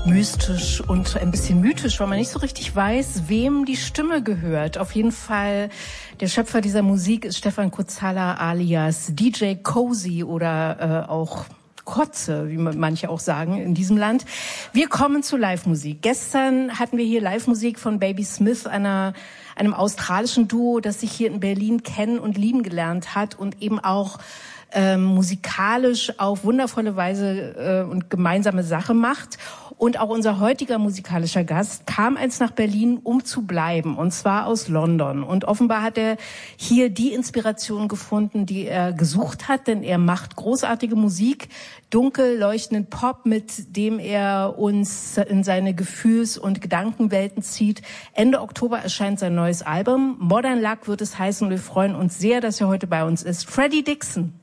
mystisch und ein bisschen mythisch, weil man nicht so richtig weiß, wem die Stimme gehört. Auf jeden Fall, der Schöpfer dieser Musik ist Stefan Kuzzala alias DJ Cozy oder auch Kotze, wie manche auch sagen in diesem Land. Wir kommen zu Live-Musik. Gestern hatten wir hier Live-Musik von Baby Smith, einem australischen Duo, das sich hier in Berlin kennen und lieben gelernt hat und eben auch musikalisch auf wundervolle Weise und gemeinsame Sache macht. Und auch unser heutiger musikalischer Gast kam einst nach Berlin, um zu bleiben, und zwar aus London. Und offenbar hat er hier die Inspiration gefunden, die er gesucht hat, denn er macht großartige Musik, dunkel leuchtenden Pop, mit dem er uns in seine Gefühls- und Gedankenwelten zieht. Ende Oktober erscheint sein neues Album. Modern Luck wird es heißen, und wir freuen uns sehr, dass er heute bei uns ist. Freddie Dixon.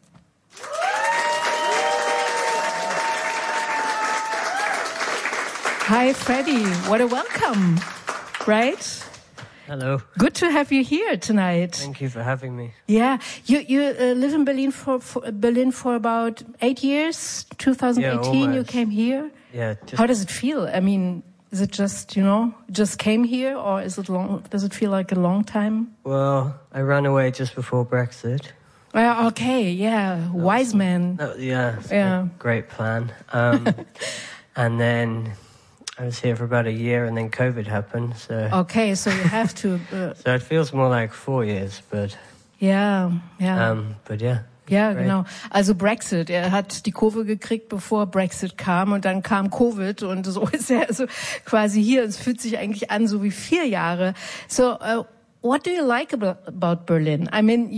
Hi, Freddie. What a welcome, right? Hello. Good to have you here tonight. Thank you for having me. Yeah, you live in Berlin for about 8 years. 2018, you came here. Yeah. How does it feel? I mean, is it just just came here, or is it long? Does it feel like a long time? Well, I ran away just before Brexit. Okay, yeah, wise man. Yeah. Great plan. And then I was here for about a year, and then COVID happened. So okay, so you have to. So it feels more like 4 years, but yeah. But yeah. Ja, genau. Also Brexit. Er hat die Kurve gekriegt, bevor Brexit kam, und dann kam Covid, und so ist er also quasi hier. Es fühlt sich eigentlich an so wie 4 Jahre. So, what do you like about Berlin? I mean,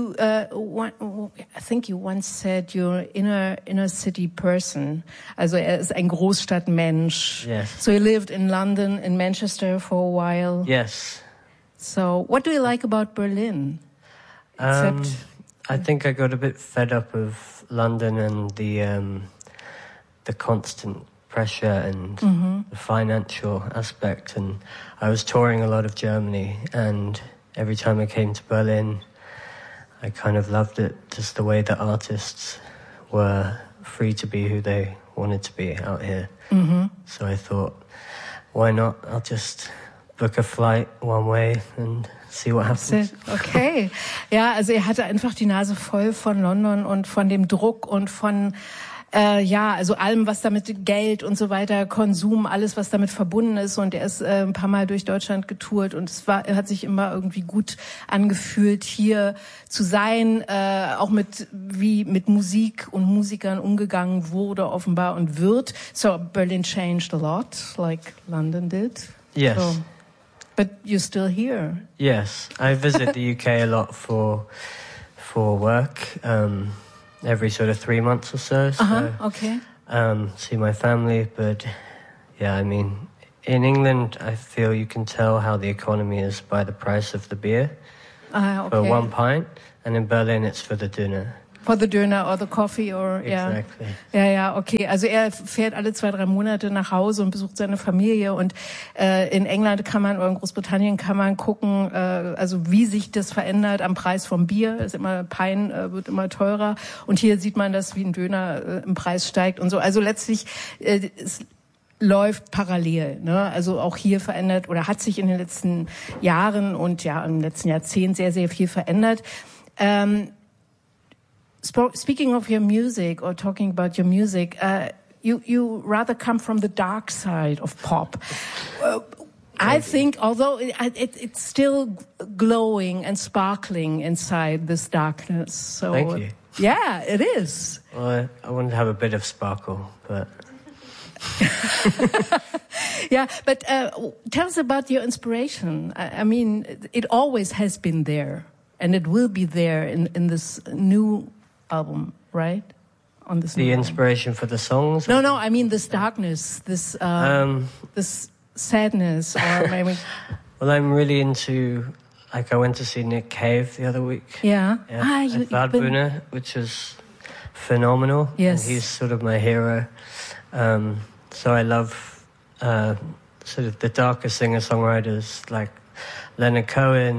I think you once said you're inner city person. Also er ist ein Großstadtmensch. Yes. So you lived in London, in Manchester for a while. Yes. So what do you like about Berlin? I think I got a bit fed up of London and the constant pressure and the financial aspect, and I was touring a lot of Germany, and every time I came to Berlin I kind of loved it, just the way that artists were free to be who they wanted to be out here. So I thought, why not, I'll just book a flight one way and see what happens. Okay. Ja, also er hatte einfach die Nase voll von London und von dem Druck und von also allem, was damit Geld und so weiter, Konsum, alles, was damit verbunden ist. Und er ist ein paar Mal durch Deutschland getourt, und er hat sich immer irgendwie gut angefühlt, hier zu sein, auch wie mit Musik und Musikern umgegangen wurde offenbar und wird. So Berlin changed a lot, like London did. Yes. So, but you're still here. Yes, I visit the UK a lot for work. Every sort of 3 months or so. Okay. See my family, but yeah, I mean, in England, I feel you can tell how the economy is by the price of the beer for 1 pint, and in Berlin, it's for the dinner. For the Döner or the coffee or Exactly. Ja, okay. Also er fährt alle 2-3 Monate nach Hause und besucht seine Familie, und in England oder in Großbritannien kann man gucken, also wie sich das verändert am Preis vom Bier. Ist immer Pint wird immer teurer, und hier sieht man das, wie ein Döner im Preis steigt und so. Also letztlich es läuft parallel, ne? Also auch hier verändert oder hat sich in den letzten Jahren und im letzten Jahrzehnt sehr, sehr viel verändert. Speaking of your music, or talking about your music, you rather come from the dark side of pop. I think, although it's still glowing and sparkling inside this darkness. So, thank you. Yeah, it is. Well, I want to have a bit of sparkle, but... Yeah, but tell us about your inspiration. I mean, it always has been there, and it will be there in this new album, right? On this. The inspiration for the songs? No, I mean this darkness, this this sadness, or maybe. Well, I'm really into. Like, I went to see Nick Cave the other week. Yeah. At Waldbühne, which was phenomenal. Yes. And he's sort of my hero. So I love sort of the darker singer-songwriters like Leonard Cohen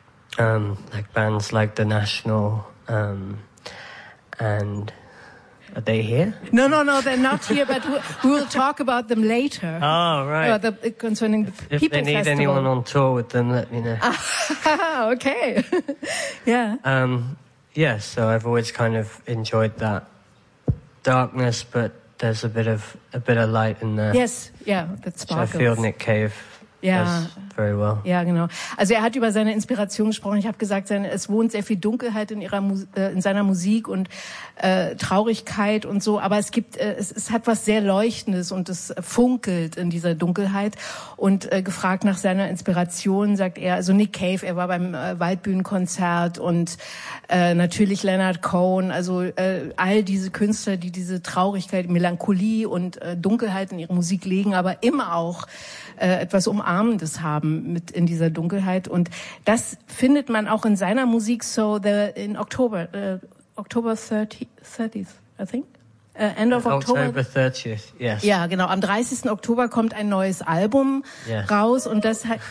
and like bands like The National. And Are they here? No, they're not here, but we will talk about them later. Oh, right. Concerning the If People they need Festival. anyone on tour with them, let me know. Okay. Yeah. Yeah, so I've always kind of enjoyed that darkness, but there's a bit of light in there. Yes, yeah, that sparkles. Which I feel Nick Cave does very well. Ja, genau. Also er hat über seine Inspiration gesprochen. Ich habe gesagt, es wohnt sehr viel Dunkelheit in seiner Musik und Traurigkeit und so. Aber es hat was sehr Leuchtendes und es funkelt in dieser Dunkelheit. Und gefragt nach seiner Inspiration, sagt er, also Nick Cave, er war beim Waldbühnenkonzert und natürlich Leonard Cohen, also all diese Künstler, die diese Traurigkeit, Melancholie und Dunkelheit in ihre Musik legen, aber immer auch etwas Umarmendes haben mit in dieser Dunkelheit. Und das findet man auch in seiner Musik in October 30th, I think. End of October 30th, yes. Ja, genau. Am 30. Oktober kommt ein neues Album raus und das hat,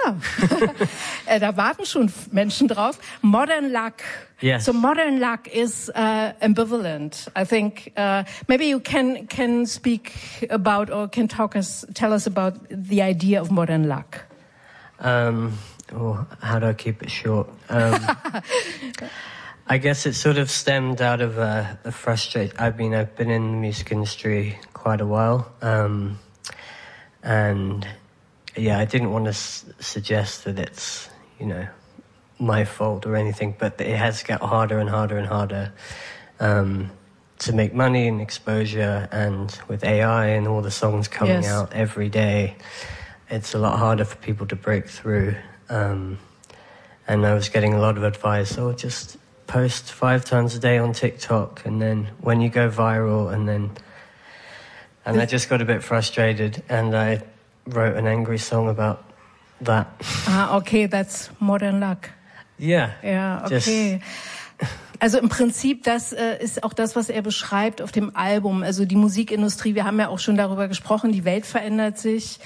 da warten schon Menschen drauf. Modern Luck. Yes. So Modern Luck is ambivalent. I think maybe you can speak about or can tell us about the idea of Modern Luck. How do I keep it short? I guess it sort of stemmed out of a frustration. I've been in the music industry quite a while, and I didn't want to suggest that it's my fault or anything, but it has got harder and harder and harder to make money and exposure, and with AI and all the songs coming out every day, it's a lot harder for people to break through. And I was getting a lot of advice, just post 5 times a day on TikTok, and then when you go viral, and I just got a bit frustrated, and I wrote an angry song about that. Okay, that's Modern Luck. Yeah. Ja, okay. Also im Prinzip, das ist auch das, was er beschreibt auf dem Album. Also die Musikindustrie, wir haben ja auch schon darüber gesprochen, die Welt verändert sich.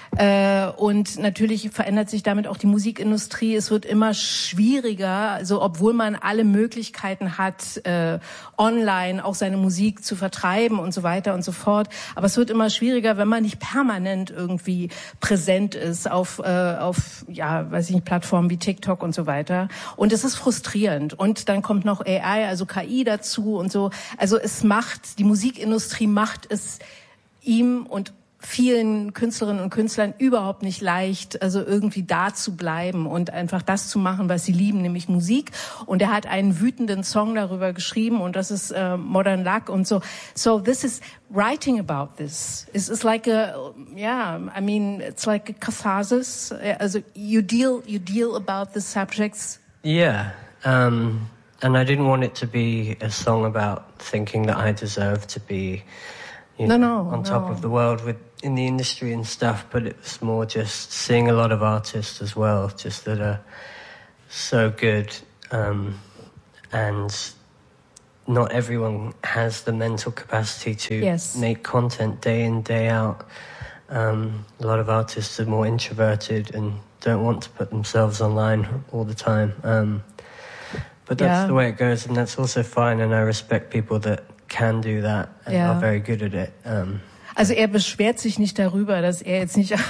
Und natürlich verändert sich damit auch die Musikindustrie. Es wird immer schwieriger, also obwohl man alle Möglichkeiten hat, online auch seine Musik zu vertreiben und so weiter und so fort. Aber es wird immer schwieriger, wenn man nicht permanent irgendwie präsent ist auf Plattformen wie TikTok und so weiter. Und es ist frustrierend. Und dann kommt noch AI, also KI dazu und so. Also die Musikindustrie macht es ihm und vielen Künstlerinnen und Künstlern überhaupt nicht leicht, also irgendwie da zu bleiben und einfach das zu machen, was sie lieben, nämlich Musik. Und er hat einen wütenden Song darüber geschrieben und das ist Modern Luck und so. So this is writing about this. It's like it's like a catharsis. Also you deal about the subjects. Yeah. And I didn't want it to be a song about thinking that I deserve to be on top of the world in the industry and stuff, but it was more just seeing a lot of artists as well, just that are so good, and not everyone has the mental capacity to make content day in, day out. A lot of artists are more introverted and don't want to put themselves online all the time. But that's the way it goes, and that's also fine, and I respect people that can do that and are very good at it. Also er beschwert sich nicht darüber, dass er jetzt nicht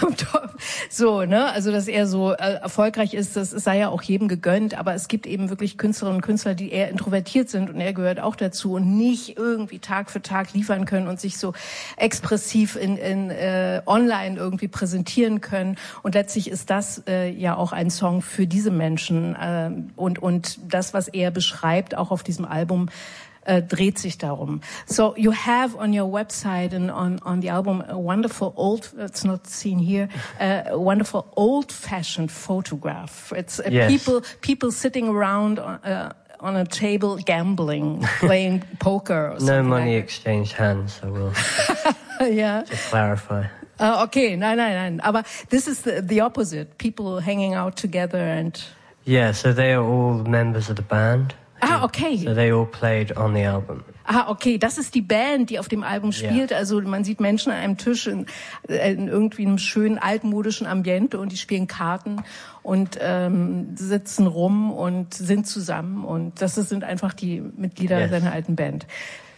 also dass er so erfolgreich ist, das sei ja auch jedem gegönnt, aber es gibt eben wirklich Künstlerinnen und Künstler, die eher introvertiert sind und er gehört auch dazu und nicht irgendwie Tag für Tag liefern können und sich so expressiv in online irgendwie präsentieren können und letztlich ist das ja auch ein Song für diese Menschen und das, was er beschreibt, auch auf diesem Album, dreht sich darum. So you have on your website and on the album a wonderful it's not seen here, a wonderful old-fashioned photograph. It's people sitting around on a table gambling, playing poker or something. No money exchanged hands, I will. To clarify. Okay, nein. Aber this is the opposite. People hanging out together and... Yeah, so they are all members of the band. Okay. So they all played on the album. Okay, das ist die Band, die auf dem Album spielt. Yeah. Also man sieht Menschen an einem Tisch in irgendwie einem schönen altmodischen Ambiente und die spielen Karten und sitzen rum und sind zusammen und das sind einfach die Mitglieder seiner alten Band.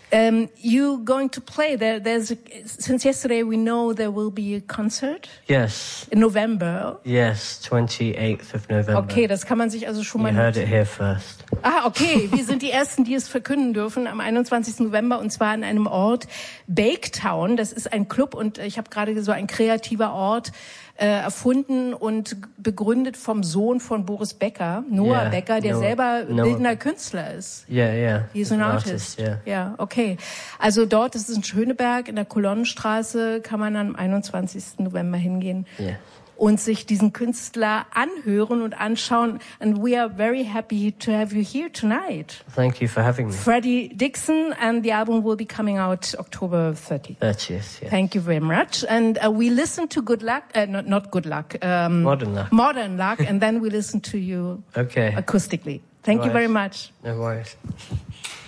You going to play there? Since yesterday we know there will be a concert. Yes. In November. Yes, 28th of November. Okay, das kann man sich also schon mal. You heard it here first. Ah, okay. Wir sind die Ersten, die es verkünden dürfen am 21. November und zwar an einem Ort, Baketown. Das ist ein Club und ich habe gerade so ein kreativer Ort erfunden und begründet vom Sohn von Boris Becker, Noah Becker, der selber bildender Künstler ist. Yeah. He's an artist. Ja, okay. Also dort, das ist in Schöneberg, in der Kolonnenstraße, kann man am 21. November hingehen. Yeah. Und sich diesen Künstler anhören und anschauen. And we are very happy to have you here tonight. Thank you for having me. Freddie Dixon, and the album will be coming out October 30th. 30th, yes. Thank you very much. And we listen to Good Luck, not Good Luck. Modern Luck. Modern Luck, and then we listen to you acoustically. Thank you very much. No worries.